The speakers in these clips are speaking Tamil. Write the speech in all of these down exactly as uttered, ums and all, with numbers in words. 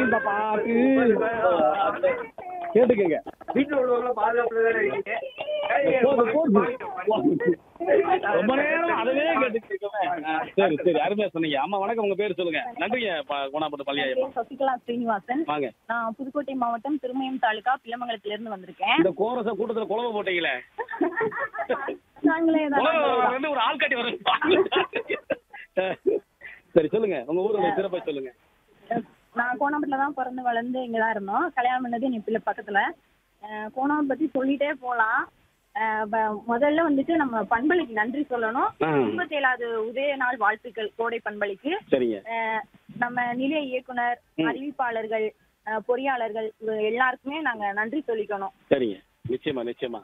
இந்த பாட்டு கேட்டுக்கங்க. வீட்டுல உள்ளவங்க பாதுகாப்புல தானே இருக்கீங்க. போதும், போதும். ரொம்ப நேரம் அதவே கேட்டுக்கோங்க. சரி சரி அருமையா சொன்னீங்க. அம்மா வணக்கம், உங்க பேர் சொல்லுங்க. நன்றிங்க கோணாப்பட்டு பள்ளியா. சசிகலா ஸ்ரீனிவாசன். வாங்க. நான் புதுக்கோட்டை மாவட்டம் திருமயம் தாலுகா பிள்ளமங்கலத்துல இருந்து வந்திருக்கேன். இந்த கோரச கூட்டத்துல குழம்பு போட்டீங்களே, நாங்களே தான் வந்து ஒரு ஆள் காட்டி வர. சரி சொல்லுங்க, உங்க ஊரோட சிறப்பை சொல்லுங்க. நான் கோணாம்பட்டில தான் பிறந்து வளர்ந்து இங்க தான் இருந்தோம். கல்யாணம் பண்ணது என் பிள்ளை பக்கத்துல. கோணாம்பட்டு பத்தி சொல்லிட்டே போலாம். முதல்ல வந்துட்டு நம்ம பண்பலைக்கு நன்றி சொல்லணும். முப்பத்தி ஏழாவது உதய நாள் வாழ்த்துக்கள் கோடை பண்பலைக்கு. சரிங்க. நம்ம நிலைய இயக்குனர், அறிவிப்பாளர்கள், பொறியாளர்கள் எல்லாருக்குமே நாங்க நன்றி சொல்லிக்கணும். சரிங்க, நிச்சயமா நிச்சயமா.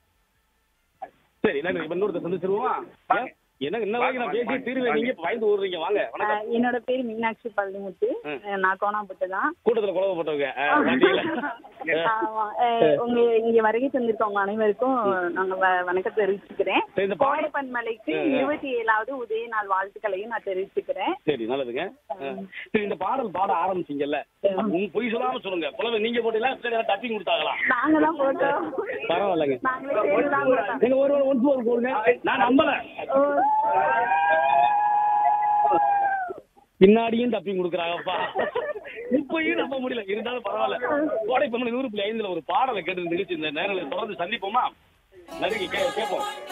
சரி நன்றி. இன்னொருத்த சந்திச்சிருவோம். என்ன என்ன வரைக்கும் நான் பேசி தீர்வே நீங்க பயந்து ஓடுறீங்க. வாங்க. என்னோட பேர் மீனாட்சி பள்ளிமுத்து. நான் கோணாம்பட்டு தான். கூட்டத்துல குழம்பு போட்டவங்க. உங்க இங்க வருகை தந்திருக்கவங்க அனைவருக்கும் நாங்க வணக்கத்தை தெரிவிச்சுக்கிறேன். கோடை பண்பலைக்கு இருபத்தி ஏழாவது உதய நாள் வாழ்த்துக்களையும் நான் தெரிவிச்சுக்கிறேன். சரி நல்லதுங்க. சரி இந்த பாடல் பாட ஆரம்பிச்சீங்கல்ல, உங்க பொய் சொல்லாம சொல்லுங்க. குழந்தை நீங்க போட்டீங்களா சரி டப்பிங் கொடுத்தாங்களா? நாங்க தான் போட்டோம். பரவாயில்லைங்க. நாங்களே சேர்ந்து தான் போட்டோம். நீங்க ஒரு ஒன் ஃபோர் போடுங்க. நான் நம்பல. பின்னாடியும் தப்பிங் கொடுக்குறாங்கப்பா. இப்பயும் நம்ப முடியல. இருந்தாலும் பரவாயில்ல. கோடை பண்பலை நூறு புள்ளி ஐந்துல ஒரு பாடலை கேட்டு நிகழ்ச்சி இந்த நேரங்களை தொடர்ந்து சந்திப்போமா? நன்றி. கேட்போம்.